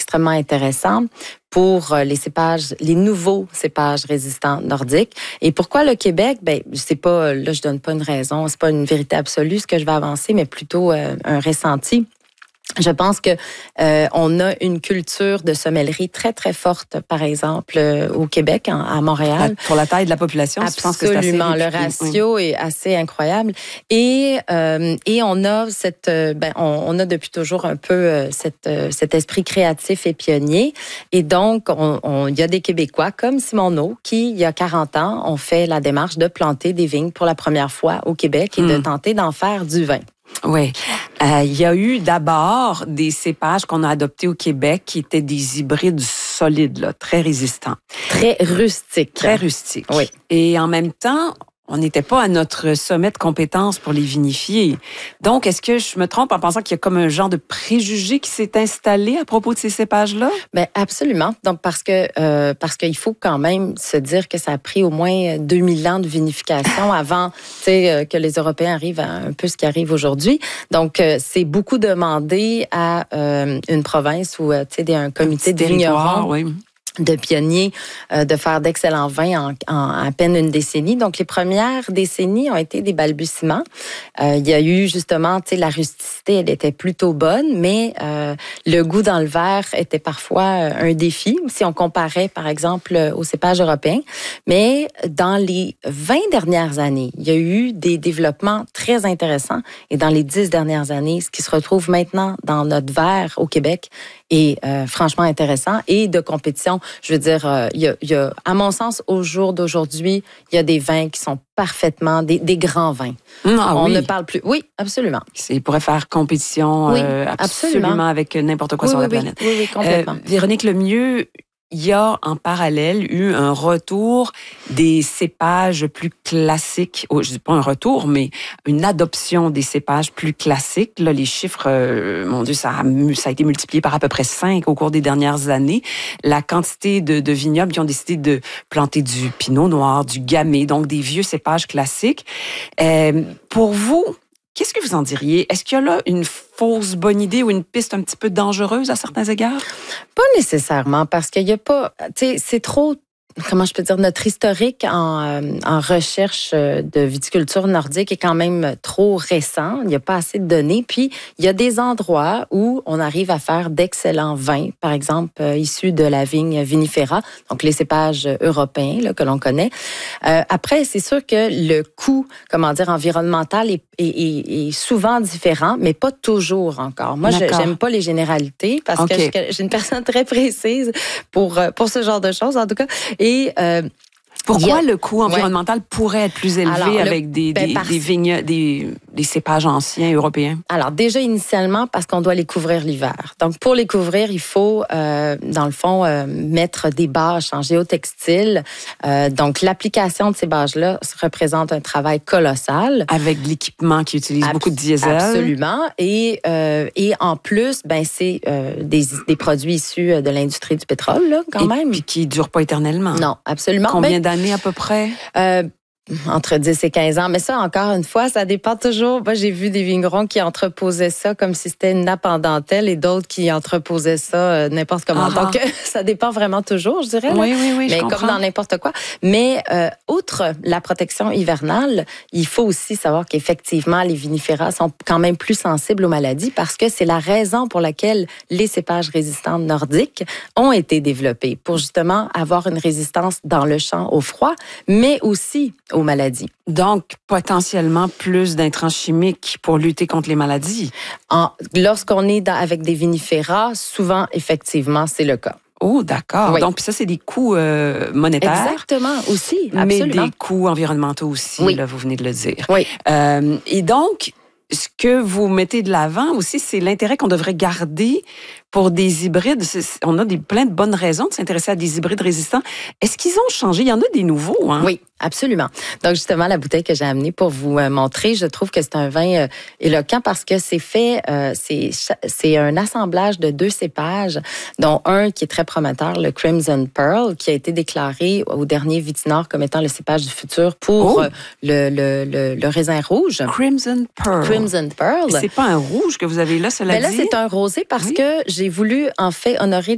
extrêmement intéressant pour les nouveaux cépages résistants nordiques. Et pourquoi le Québec? Ben, c'est pas, là, je donne pas une raison, c'est pas une vérité absolue ce que je vais avancer, mais plutôt un ressenti. Je pense que on a une culture de sommellerie très très forte, par exemple au Québec, à Montréal. Pour la taille de la population, je pense que c'est assez absolument. Le ratio est assez incroyable. Et on a on a depuis toujours un peu cet esprit créatif et pionnier. Et donc il y a des Québécois comme Simoneau qui, il y a 40 ans, ont fait la démarche de planter des vignes pour la première fois au Québec et de tenter d'en faire du vin. Oui. Il y a eu d'abord des cépages qu'on a adoptés au Québec qui étaient des hybrides solides, là, très résistants. Très rustiques. Très rustiques. Oui. Et en même temps, on n'était pas à notre sommet de compétences pour les vinifier. Donc, est-ce que je me trompe en pensant qu'il y a comme un genre de préjugé qui s'est installé à propos de ces cépages-là? Ben absolument. Donc, parce qu'il faut quand même se dire que ça a pris au moins 2000 ans de vinification avant que les Européens arrivent à un peu ce qui arrive aujourd'hui. Donc, c'est beaucoup demandé à une province ou un comité de vignerons. Oui. De pionniers, de faire d'excellents vins en à peine une décennie. Donc, les premières décennies ont été des balbutiements. Il y a eu justement, la rusticité, elle était plutôt bonne, mais le goût dans le verre était parfois un défi, si on comparait, par exemple, aux cépages européens. Mais dans les 20 dernières années, il y a eu des développements très intéressants. Et dans les 10 dernières années, ce qui se retrouve maintenant dans notre verre au Québec est franchement intéressant et de compétition. Je veux dire, il y a, à mon sens, au jour d'aujourd'hui, il y a des vins qui sont parfaitement des grands vins. On ne parle plus. Oui, absolument. Il pourrait faire compétition absolument avec n'importe quoi sur la planète. Oui, complètement. Véronique Lemieux, il y a en parallèle eu un retour des cépages plus classiques. Je dis pas un retour, mais une adoption des cépages plus classiques. Là, les chiffres, mon Dieu, ça a été multiplié par à peu près 5 au cours des dernières années. La quantité de vignobles qui ont décidé de planter du pinot noir, du gamay, donc des vieux cépages classiques. Pour vous, qu'est-ce que vous en diriez? Est-ce qu'il y a là une fausse bonne idée ou une piste un petit peu dangereuse à certains égards? Pas nécessairement, parce qu'il y a pas... c'est trop... Comment je peux dire, notre historique en recherche de viticulture nordique est quand même trop récent. Il n'y a pas assez de données. Puis, il y a des endroits où on arrive à faire d'excellents vins, par exemple, issus de la vigne vinifera, donc les cépages européens là, que l'on connaît. Après, c'est sûr que le coût, environnemental est souvent différent, mais pas toujours encore. Moi, j'aime pas les généralités parce que j'ai une personne très précise pour ce genre de choses, en tout cas. Et pourquoi le coût environnemental pourrait être plus élevé avec des vignes, des cépages anciens européens? Alors, déjà, initialement, parce qu'on doit les couvrir l'hiver. Donc, pour les couvrir, il faut, dans le fond, mettre des bâches en géotextile. Donc, l'application de ces bâches-là représente un travail colossal. Avec de l'équipement qui utilise beaucoup de diesel. Absolument. Et en plus, c'est des produits issus de l'industrie du pétrole, là, quand même. Puis qui ne durent pas éternellement. Non, absolument. Combien d'années à peu près? Entre 10 et 15 ans. Mais ça, encore une fois, ça dépend toujours. Moi, j'ai vu des vignerons qui entreposaient ça comme si c'était une nappe en dentelle et d'autres qui entreposaient ça n'importe comment. Donc, ça dépend vraiment toujours, je dirais. Oui, mais comme dans n'importe quoi. Mais outre la protection hivernale, il faut aussi savoir qu'effectivement, les vinifera sont quand même plus sensibles aux maladies parce que c'est la raison pour laquelle les cépages résistants nordiques ont été développés pour justement avoir une résistance dans le champ au froid, mais aussi aux maladies. Donc, potentiellement plus d'intrants chimiques pour lutter contre les maladies. Lorsqu'on est avec des vinifera, souvent, effectivement, c'est le cas. Oh, d'accord. Oui. Donc, ça, c'est des coûts monétaires. Exactement, aussi, absolument. Mais des coûts environnementaux aussi, là, vous venez de le dire. Oui. Et donc, ce que vous mettez de l'avant aussi, c'est l'intérêt qu'on devrait garder pour des hybrides. On a plein de bonnes raisons de s'intéresser à des hybrides résistants. Est-ce qu'ils ont changé? Il y en a des nouveaux, hein? Oui, absolument. Donc, justement, la bouteille que j'ai amenée pour vous montrer, je trouve que c'est un vin éloquent parce que c'est fait, c'est un assemblage de 2 cépages, dont un qui est très prometteur, le Crimson Pearl, qui a été déclaré au dernier Vitinor comme étant le cépage du futur pour le raisin rouge. Crimson Pearl. Crimson Pearl. C'est pas un rouge que vous avez là, cela dit? Là, c'est un rosé parce que j'ai voulu, en fait, honorer